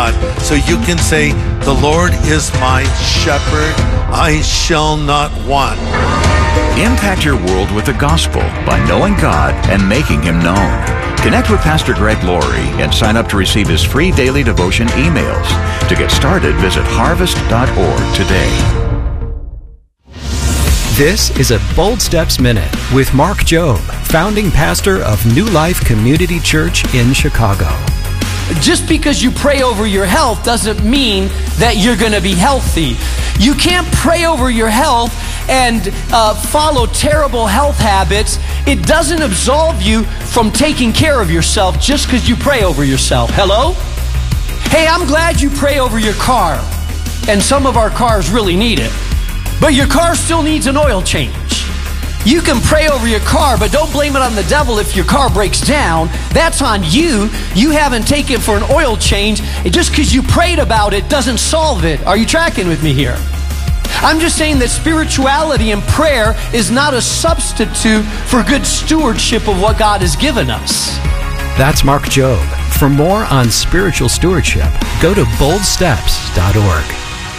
God. So you can say, the Lord is my shepherd, I shall not want. Impact your world with the gospel by knowing God and making Him known. Connect with Pastor Greg Laurie and sign up to receive his free daily devotion emails. To get started, visit harvest.org today. This is a Bold Steps Minute with Mark Jobe, founding pastor of New Life Community Church in Chicago. Just because you pray over your health doesn't mean that you're going to be healthy. You can't pray over your health and follow terrible health habits. It doesn't absolve you from taking care of yourself just because you pray over yourself. Hello? Hey, I'm glad you pray over your car. And some of our cars really need it. But your car still needs an oil change. You can pray over your car, but don't blame it on the devil if your car breaks down. That's on you. You haven't taken for an oil change. Just because you prayed about it doesn't solve it. Are you tracking with me here? I'm just saying that spirituality and prayer is not a substitute for good stewardship of what God has given us. That's Mark Jobe. For more on spiritual stewardship, go to boldsteps.org.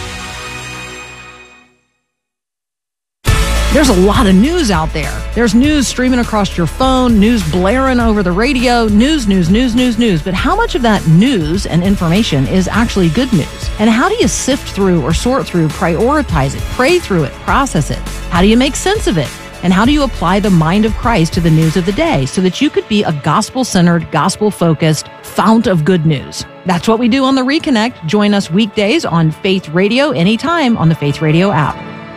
There's a lot of news out there. There's news streaming across your phone, news blaring over the radio, news. But how much of that news and information is actually good news? And how do you sift through or sort through, prioritize it, pray through it, process it? How do you make sense of it? And how do you apply the mind of Christ to the news of the day so that you could be a gospel-centered, gospel-focused fount of good news? That's what we do on The Reconnect. Join us weekdays on Faith Radio anytime on the Faith Radio app.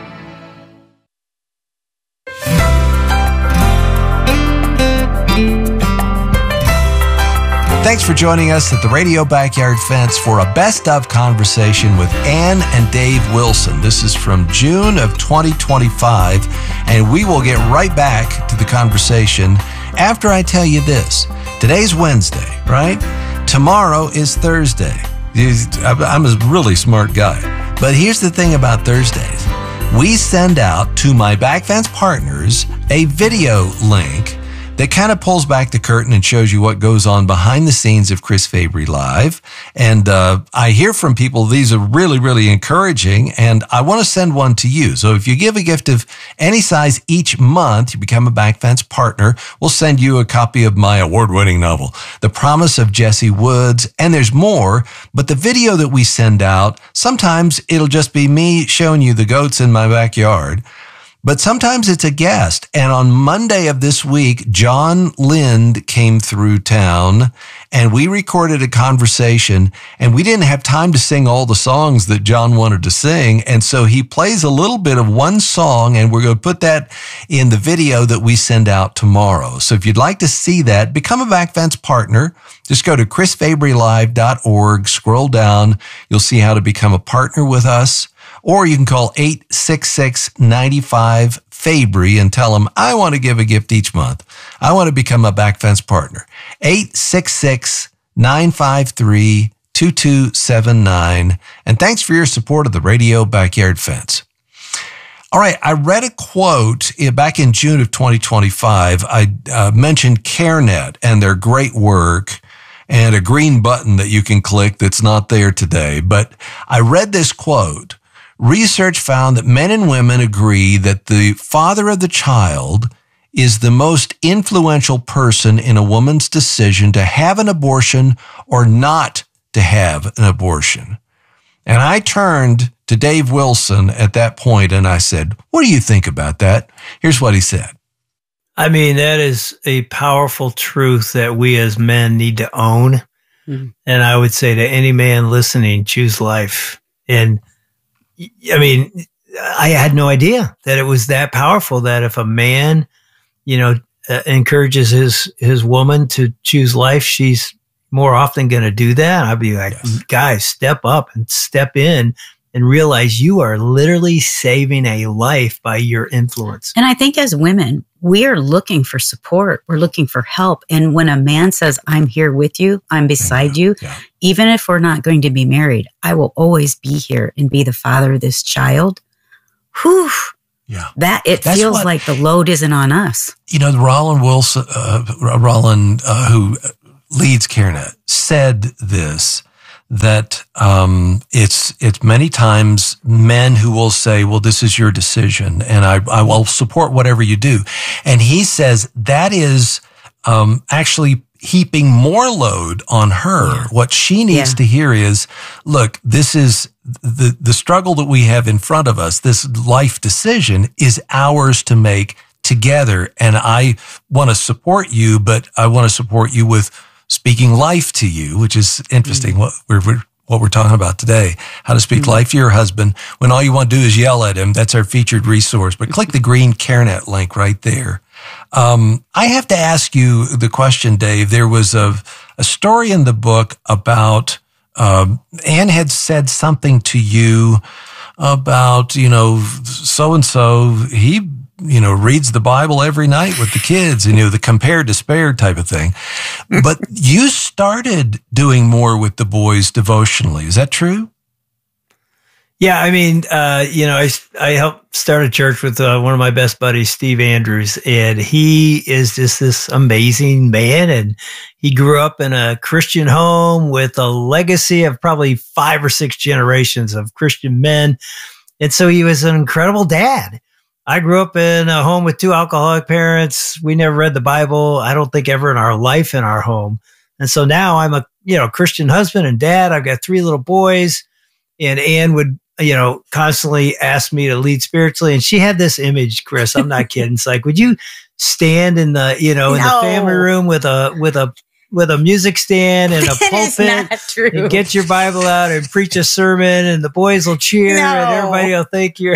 Thanks for joining us at the Radio Backyard Fence for a best of conversation with Ann and Dave Wilson. This is from June of 2025, and we will get right back to the conversation after I tell you this. Today's Wednesday, right? Tomorrow is Thursday. I'm a really smart guy. But here's the thing about Thursdays. We send out to my back fence partners a video link that kind of pulls back the curtain and shows you what goes on behind the scenes of Chris Fabry Live. And I hear from people, these are really, really encouraging, and I want to send one to you. So if you give a gift of any size each month, you become a Backfence partner, we'll send you a copy of my award-winning novel, The Promise of Jesse Woods, and there's more. But the video that we send out, sometimes it'll just be me showing you the goats in my backyard. But sometimes it's a guest. And on Monday of this week, John Lind came through town and we recorded a conversation, and we didn't have time to sing all the songs that John wanted to sing. And so he plays a little bit of one song, and we're going to put that in the video that we send out tomorrow. So if you'd like to see that, become a Backfence partner. Just go to chrisfabrylive.org, scroll down. You'll see how to become a partner with us. Or you can call 866-95-FABRY and tell them, I want to give a gift each month. I want to become a Backfence partner. 866-953-2279. And thanks for your support of the Radio Backyard Fence. All right, I read a quote back in June of 2025. I mentioned CareNet and their great work and a green button that you can click that's not there today. But I read this quote. Research found that men and women agree that the father of the child is the most influential person in a woman's decision to have an abortion or not to have an abortion. And I turned to Dave Wilson at that point and I said, what do you think about that? Here's what he said. I mean, that is a powerful truth that we as men need to own. Mm-hmm. And I would say to any man listening, choose life. And I mean, I had no idea that it was that powerful, that if a man, encourages his woman to choose life, she's more often going to do that. I'd be like, yes. Guys, step up and step in and realize you are literally saving a life by your influence. And I think as women, we are looking for support. We're looking for help. And when a man says, I'm here with you, I'm beside you, even if we're not going to be married, I will always be here and be the father of this child. Whew. Yeah. That it feels like the load isn't on us. Roland Wilson, who leads CareNet, said this, that it's many times men who will say, well, this is your decision, and I will support whatever you do. And he says that is actually heaping more load on her. Yeah. What she needs to hear is, look, this is the struggle that we have in front of us. This life decision is ours to make together. And I want to support you, but I want to support you with speaking life to you, which is interesting. What we're talking about today, how to speak life to your husband when all you want to do is yell at him. That's our featured resource. But click the green CareNet link right there. I have to ask you the question, Dave. There was a story in the book about Ann had said something to you about, so-and-so, he reads the Bible every night with the kids, and the compare despair type of thing. But you started doing more with the boys devotionally. Is that true? Yeah, I mean, I helped start a church with one of my best buddies, Steve Andrews, and he is just this amazing man. And he grew up in a Christian home with a legacy of probably 5 or 6 generations of Christian men. And so he was an incredible dad. I grew up in a home with 2 alcoholic parents. We never read the Bible, I don't think ever in our life in our home. And so now I'm a, Christian husband and dad. I've got 3 little boys, and Ann would, constantly ask me to lead spiritually. And she had this image, Chris, I'm not kidding. It's like, would you stand in the, in the family room with a music stand and a pulpit and get your Bible out and preach a sermon, and the boys will cheer and everybody will think you're.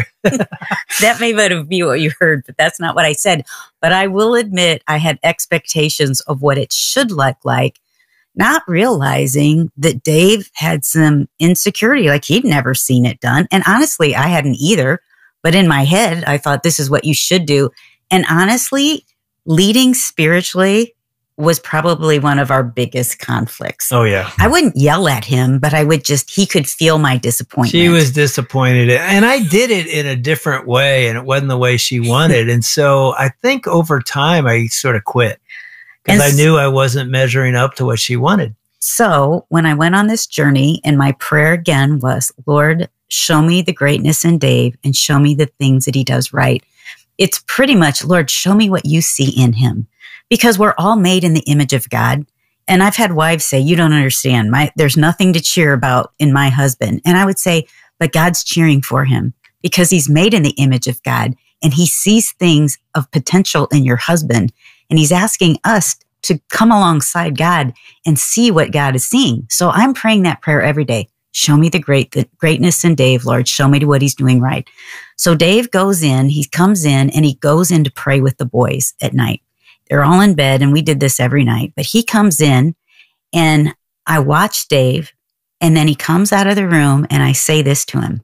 That may be what you heard, but that's not what I said. But I will admit I had expectations of what it should look like, not realizing that Dave had some insecurity, like he'd never seen it done. And honestly, I hadn't either. But in my head, I thought this is what you should do. And honestly, leading spiritually was probably one of our biggest conflicts. Oh, yeah. I wouldn't yell at him, but I would he could feel my disappointment. She was disappointed. And I did it in a different way, and it wasn't the way she wanted. And so I think over time, I sort of quit because I knew I wasn't measuring up to what she wanted. So when I went on this journey, and my prayer again was, Lord, show me the greatness in Dave and show me the things that he does right. It's pretty much, Lord, show me what you see in him. Because we're all made in the image of God. And I've had wives say, you don't understand. There's nothing to cheer about in my husband. And I would say, but God's cheering for him because he's made in the image of God, and he sees things of potential in your husband. And he's asking us to come alongside God and see what God is seeing. So I'm praying that prayer every day. Show me the greatness in Dave, Lord. Show me what he's doing right. So Dave he comes in and he goes in to pray with the boys at night. They're all in bed, and we did this every night. But he comes in, and I watch Dave, and then he comes out of the room, and I say this to him,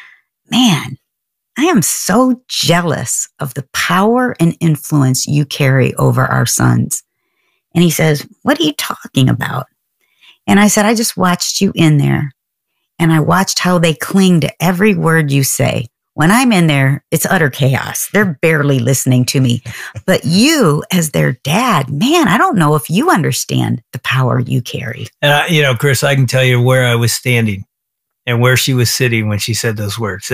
man, I am so jealous of the power and influence you carry over our sons. And he says, what are you talking about? And I said, I just watched you in there, and I watched how they cling to every word you say. When I'm in there, it's utter chaos. They're barely listening to me. But you, as their dad, man, I don't know if you understand the power you carry. And, Chris, I can tell you where I was standing and where she was sitting when she said those words.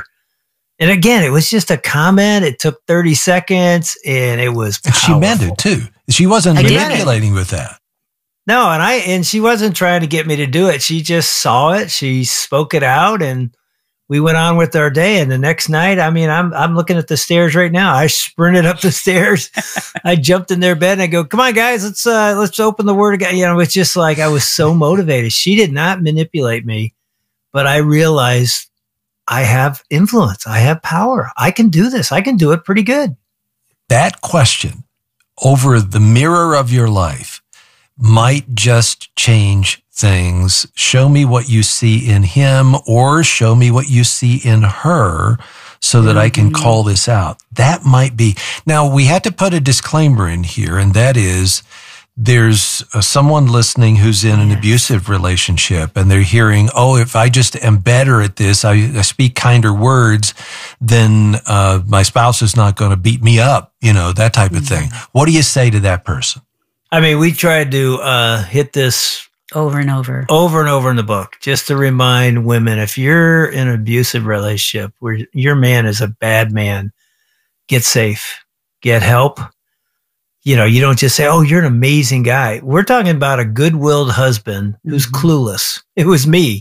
And again, it was just a comment. It took 30 seconds, and it was powerful. She meant it, too. She wasn't manipulating with that. No, and she wasn't trying to get me to do it. She just saw it. She spoke it out, and we went on with our day. And the next night, I'm looking at the stairs right now. I sprinted up the stairs. I jumped in their bed and I go, come on, guys, let's open the word of God. It's just like I was so motivated. She did not manipulate me, but I realized I have influence. I have power. I can do this. I can do it pretty good. That question over the mirror of your life might just change things. Show me what you see in him, or show me what you see in her so that I can call this out. That might be. Now, we had to put a disclaimer in here, and that is there's someone listening who's in an abusive relationship, and they're hearing, oh, if I just am better at this, I speak kinder words, then my spouse is not going to beat me up, that type of thing. What do you say to that person? We tried to hit this over and over. Over and over in the book, just to remind women, if you're in an abusive relationship where your man is a bad man, get safe, get help. You don't just say, oh, you're an amazing guy. We're talking about a good-willed husband who's clueless. It was me.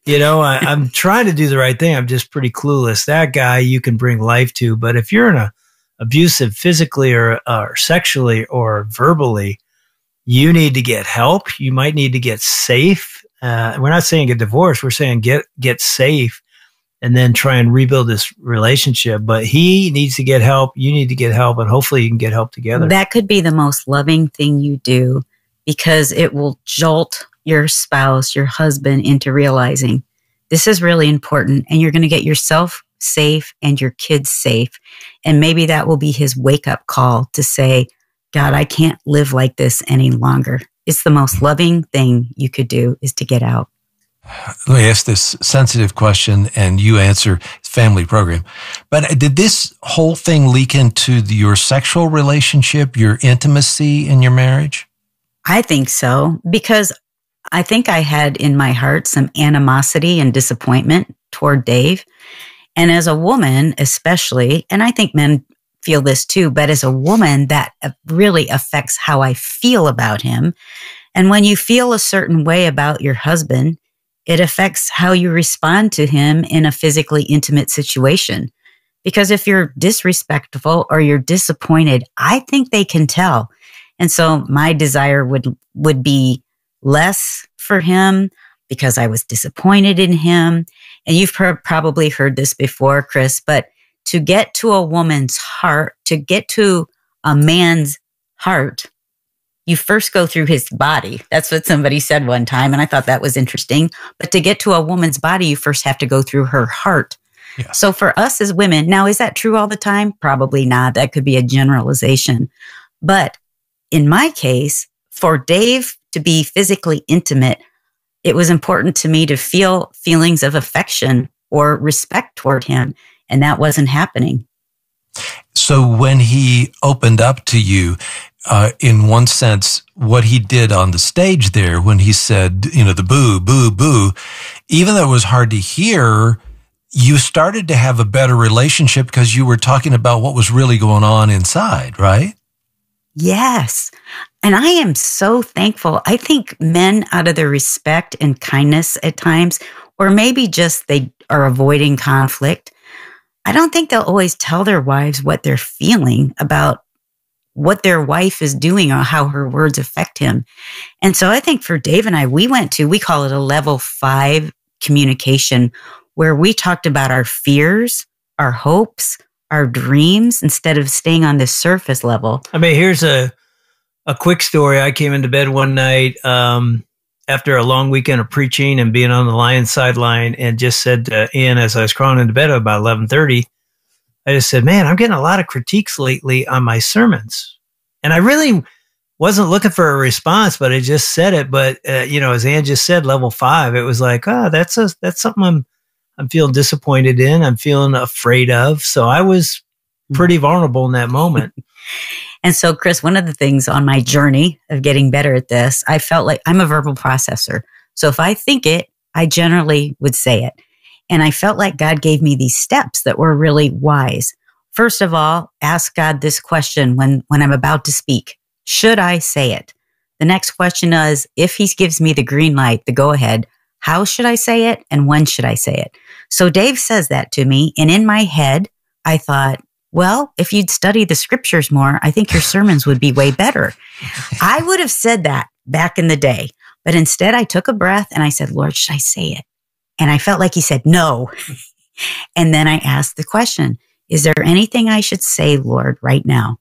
I'm trying to do the right thing. I'm just pretty clueless. That guy you can bring life to. But if you're in a abusive physically or sexually or verbally, you need to get help. You might need to get safe. We're not saying get divorced. We're saying get safe and then try and rebuild this relationship. But he needs to get help. You need to get help. And hopefully you can get help together. That could be the most loving thing you do, because it will jolt your spouse, your husband, into realizing this is really important, and you're going to get yourself safe and your kids safe. And maybe that will be his wake-up call to say, God, I can't live like this any longer. It's the most loving thing you could do, is to get out. Let me ask this sensitive question, and you answer. Family program. But did this whole thing leak into your sexual relationship, your intimacy in your marriage? I think so, because I think I had in my heart some animosity and disappointment toward Dave. And as a woman, especially, and I think men feel this too, but as a woman, that really affects how I feel about him. And when you feel a certain way about your husband, it affects how you respond to him in a physically intimate situation. Because if you're disrespectful or you're disappointed, I think they can tell. And so my desire would be less for him because I was disappointed in him. And you've probably heard this before, Chris, but to get to a woman's heart, to get to a man's heart, you first go through his body. That's what somebody said one time, and I thought that was interesting. But to get to a woman's body, you first have to go through her heart. Yeah. So for us as women, now, is that true all the time? Probably not. That could be a generalization. But in my case, for Dave to be physically intimate, it was important to me to feel feelings of affection or respect toward him, and that wasn't happening. So when he opened up to you, in one sense, what he did on the stage there when he said, the boo, boo, boo, even though it was hard to hear, you started to have a better relationship because you were talking about what was really going on inside, right? Yes. And I am so thankful. I think men, out of their respect and kindness at times, or maybe just they are avoiding conflict, I don't think they'll always tell their wives what they're feeling about what their wife is doing or how her words affect him. And so I think for Dave and I, we call it a level 5 communication, where we talked about our fears, our hopes, our dreams, instead of staying on this surface level. I mean, here's a quick story. I came into bed one night after a long weekend of preaching and being on the Lions sideline, and just said to Ian as I was crawling into bed at about 11:30, I just said, man, I'm getting a lot of critiques lately on my sermons. And I really wasn't looking for a response, but I just said it. But, as Ann just said, level 5, it was like, that's something I'm feeling disappointed in. I'm feeling afraid of. So I was pretty vulnerable in that moment. And so, Chris, one of the things on my journey of getting better at this, I felt like I'm a verbal processor. So if I think it, I generally would say it. And I felt like God gave me these steps that were really wise. First of all, ask God this question when I'm about to speak. Should I say it? The next question is, if he gives me the green light, the go ahead, how should I say it and when should I say it? So Dave says that to me. And in my head, I thought, well, if you'd study the scriptures more, I think your sermons would be way better. I would have said that back in the day. But instead, I took a breath and I said, Lord, should I say it? And I felt like he said, no. And then I asked the question, is there anything I should say, Lord, right now?